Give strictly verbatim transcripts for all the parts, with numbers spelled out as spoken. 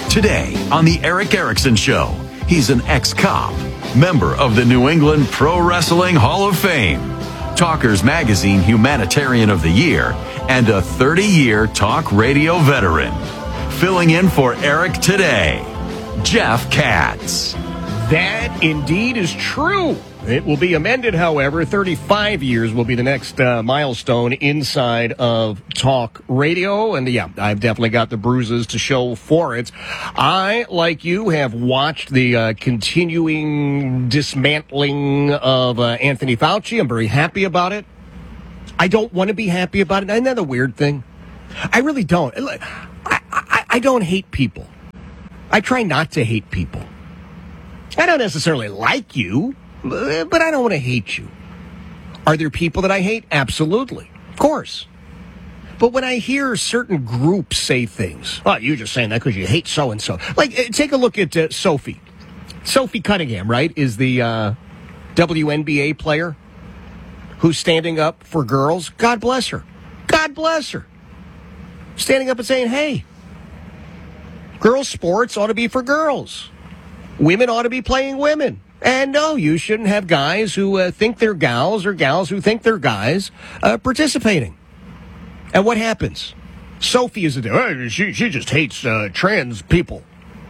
Today on The Eric Erickson Show, he's an ex-cop, member of the New England Pro Wrestling Hall of Fame, Talkers Magazine Humanitarian of the Year, and a thirty-year talk radio veteran. Filling in for Eric today, Jeff Katz. That indeed is true. It will be amended, however. thirty-five years will be the next uh, milestone inside of talk radio. And yeah, I've definitely got the bruises to show for it. I, like you, have watched the uh, continuing dismantling of uh, Anthony Fauci. I'm very happy about it. I don't want to be happy about it. Isn't that a weird thing? I really don't. I, I, I don't hate people. I try not to hate people. I don't necessarily like you, but I don't want to hate you. Are there people that I hate? Absolutely. Of course. But when I hear certain groups say things, oh, you're just saying that because you hate so-and-so. Like, take a look at uh, Sophie. Sophie Cunningham, right, is the uh, W N B A player who's standing up for girls. God bless her. God bless her. Standing up and saying, hey, girls' sports ought to be for girls. Women ought to be playing women. And no, you shouldn't have guys who uh, think they're gals or gals who think they're guys uh, participating. And what happens? Sophie is a oh, she she just hates uh, trans people.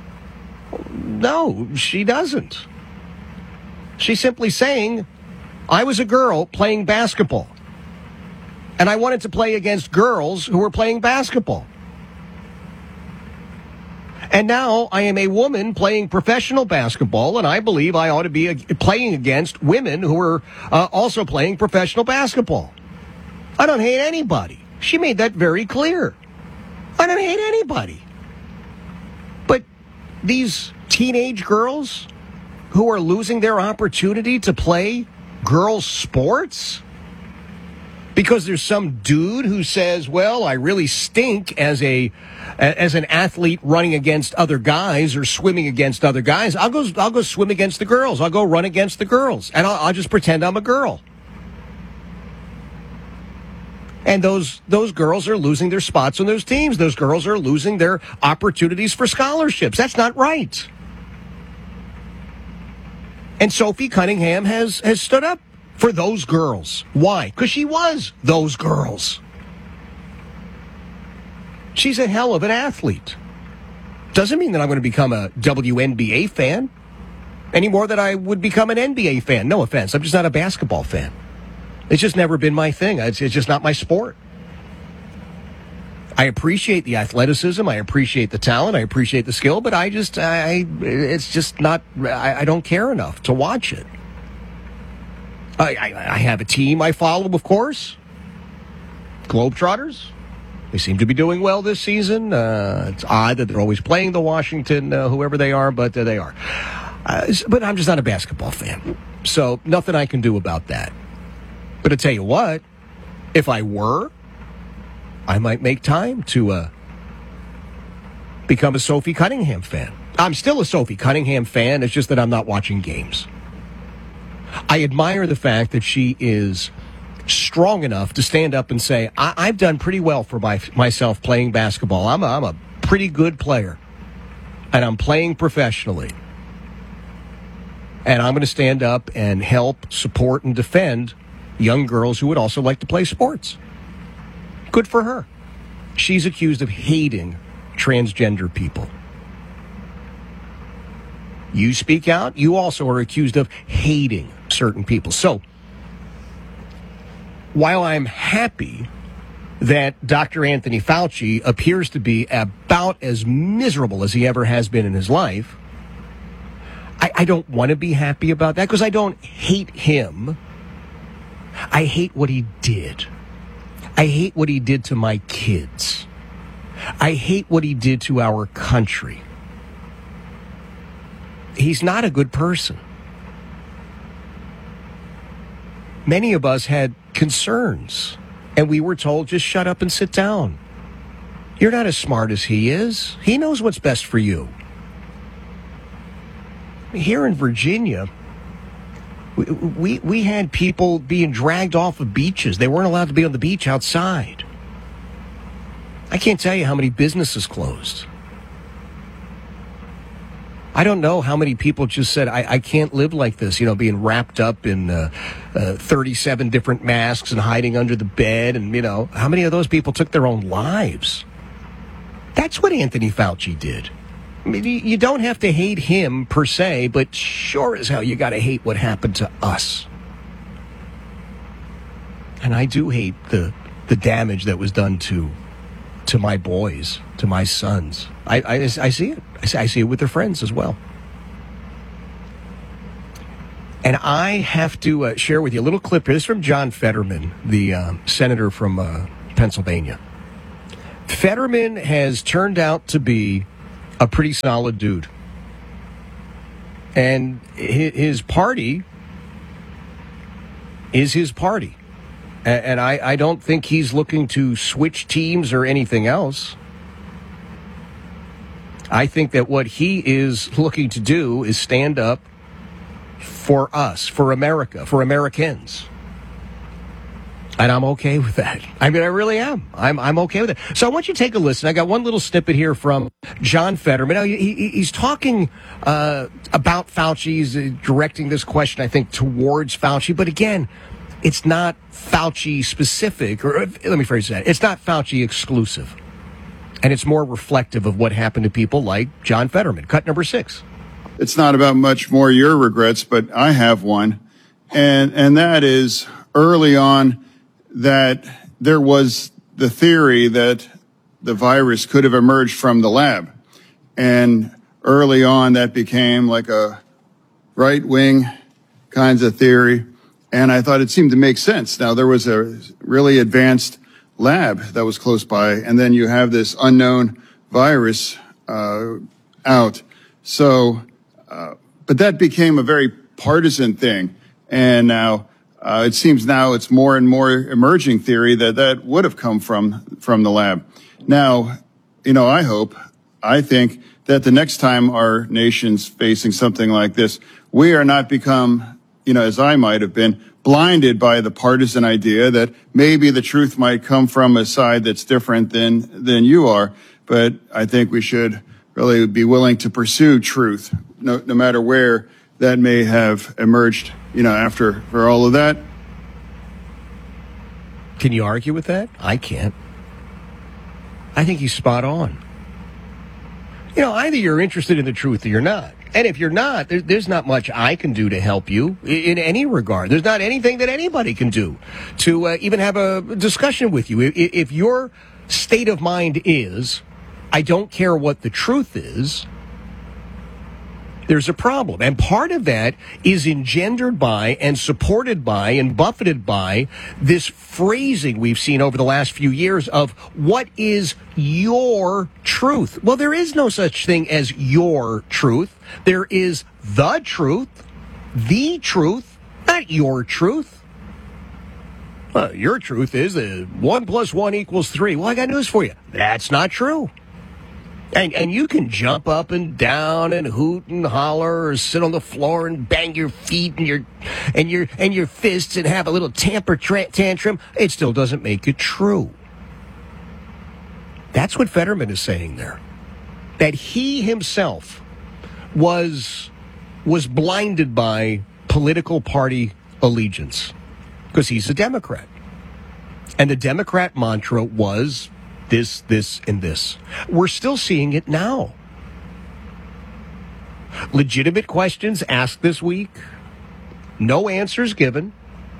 No, she doesn't. She's simply saying, I was a girl playing basketball, and I wanted to play against girls who were playing basketball. And now I am a woman playing professional basketball, and I believe I ought to be playing against women who are uh, also playing professional basketball. I don't hate anybody. She made that very clear. I don't hate anybody. But these teenage girls who are losing their opportunity to play girls' sports because there's some dude who says, well, I really stink as a as an athlete running against other guys or swimming against other guys. I'll go I'll go swim against the girls. I'll go run against the girls. And I'll, I'll just pretend I'm a girl. And those those girls are losing their spots on those teams. Those girls are losing their opportunities for scholarships. That's not right. And Sophie Cunningham has, has stood up for those girls. Why? Because she was those girls. She's a hell of an athlete. Doesn't mean that I'm going to become a W N B A fan any more than I would become an N B A fan. No offense. I'm just not a basketball fan. It's just never been my thing. It's, it's just not my sport. I appreciate the athleticism. I appreciate the talent. I appreciate the skill. But I just, I, it's just not, I, I don't care enough to watch it. I, I, I have a team I follow, of course. Globetrotters. They seem to be doing well this season. Uh, it's odd that they're always playing the Washington, uh, whoever they are, but uh, they are. Uh, but I'm just not a basketball fan. So nothing I can do about that. But I tell you what, if I were, I might make time to uh, become a Sophie Cunningham fan. I'm still a Sophie Cunningham fan. It's just that I'm not watching games. I admire the fact that she is strong enough to stand up and say, I- I've done pretty well for my- myself playing basketball. I'm a, I'm a pretty good player, and I'm playing professionally. And I'm going to stand up and help, support, and defend young girls who would also like to play sports. Good for her. She's accused of hating transgender people. You speak out, you also are accused of hating certain people. So, while I'm happy that Doctor Anthony Fauci appears to be about as miserable as he ever has been in his life, I, I don't want to be happy about that because I don't hate him. I hate what he did. I hate what he did to my kids. I hate what he did to our country. He's not a good person. Many of us had concerns, and we were told, just shut up and sit down. You're not as smart as he is. He knows what's best for you. Here in Virginia, we, we, we had people being dragged off of beaches. They weren't allowed to be on the beach outside. I can't tell you how many businesses closed. I don't know how many people just said, I, I can't live like this, you know, being wrapped up in uh, uh, thirty-seven different masks and hiding under the bed. And, you know, how many of those people took their own lives? That's what Anthony Fauci did. I mean, you don't have to hate him per se, but sure as hell you got to hate what happened to us. And I do hate the the damage that was done to to my boys, to my sons. I, I, I see it. I see, I see it with their friends as well. And I have to uh, share with you a little clip here. This is from John Fetterman, the uh, senator from uh, Pennsylvania. Fetterman has turned out to be a pretty solid dude. And his party is his party. And I, I don't think he's looking to switch teams or anything else. I think that what he is looking to do is stand up for us, for America, for Americans. And I'm okay with that. I mean, I really am. I'm I'm okay with it. So I want you to take a listen. I got one little snippet here from John Fetterman. Now, he, he, he's talking uh, about Fauci. He's uh, directing this question, I think, towards Fauci. But again, it's not Fauci specific, or let me phrase that. It's not Fauci exclusive. And it's more reflective of what happened to people like John Fetterman. Cut number six. It's not about much more your regrets, but I have one. And, and that is early on that there was the theory that the virus could have emerged from the lab. And early on that became like a right wing kinds of theory. And I thought it seemed to make sense. Now, there was a really advanced lab that was close by, and then you have this unknown virus uh, out. So, uh, but that became a very partisan thing. And now uh, it seems now it's more and more emerging theory that that would have come from from the lab. Now, you know, I hope, I think that the next time our nation's facing something like this, we are not become, you know, as I might have been, blinded by the partisan idea that maybe the truth might come from a side that's different than than you are. But I think we should really be willing to pursue truth, no, no matter where that may have emerged, you know, after for all of that. Can you argue with that? I can't. I think he's spot on. You know, either you're interested in the truth or you're not. And if you're not, there, there's not much I can do to help you in, in any regard. There's not anything that anybody can do to uh, even have a discussion with you. If, if your state of mind is, I don't care what the truth is, there's a problem. And part of that is engendered by and supported by and buffeted by this phrasing we've seen over the last few years of what is your truth. Well, there is no such thing as your truth. There is the truth, the truth, not your truth. Uh, your truth is that one plus one equals three. Well, I got news for you. That's not true. And and you can jump up and down and hoot and holler or sit on the floor and bang your feet and your and your and your fists and have a little temper tra- tantrum. It still doesn't make it true. That's what Fetterman is saying there. That he himself was was blinded by political party allegiance because he's a Democrat. And the Democrat mantra was this, this, and this. We're still seeing it now. Legitimate questions asked this week. No answers given.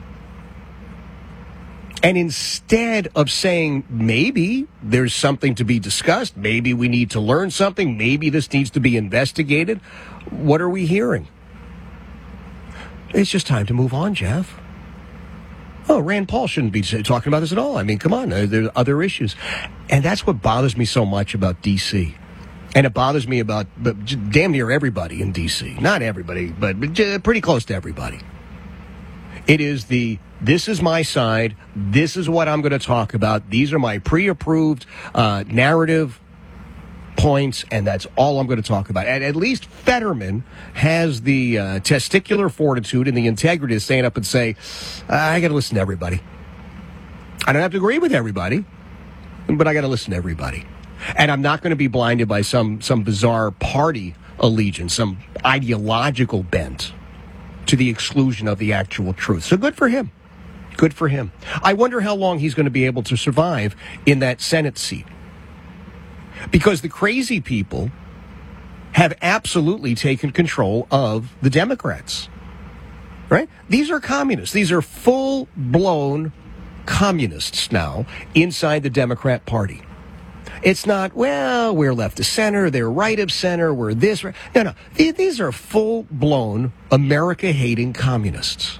And instead of saying, maybe there's something to be discussed, maybe we need to learn something, maybe this needs to be investigated, what are we hearing? It's just time to move on, Jeff. Oh, Rand Paul shouldn't be talking about this at all. I mean, come on, there's other issues. And that's what bothers me so much about D C. And it bothers me about but damn near everybody in D C. Not everybody, but pretty close to everybody. It is the, this is my side, this is what I'm going to talk about, these are my pre-approved uh, narrative points, and that's all I'm going to talk about. And at least Fetterman has the uh, testicular fortitude and the integrity to stand up and say, I got to listen to everybody. I don't have to agree with everybody, but I got to listen to everybody. And I'm not going to be blinded by some, some bizarre party allegiance, some ideological bent to the exclusion of the actual truth. So good for him. Good for him. I wonder how long he's going to be able to survive in that Senate seat. Because the crazy people have absolutely taken control of the Democrats. Right? These are communists. These are full-blown communists now inside the Democrat Party. It's not, well, we're left of center, they're right of center, we're this. No, no. These are full-blown America-hating communists.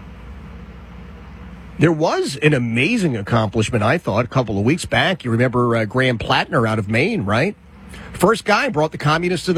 There was an amazing accomplishment, I thought, a couple of weeks back. You remember uh, Graham Plattner out of Maine, right? First guy brought the communists to the